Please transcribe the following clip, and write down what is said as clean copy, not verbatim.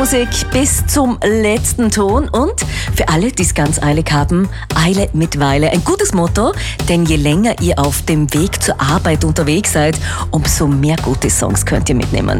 Musik bis zum letzten Ton und für alle, die es ganz eilig haben, Eile mit Weile. Ein gutes Motto, denn je länger ihr auf dem Weg zur Arbeit unterwegs seid, umso mehr gute Songs könnt ihr mitnehmen.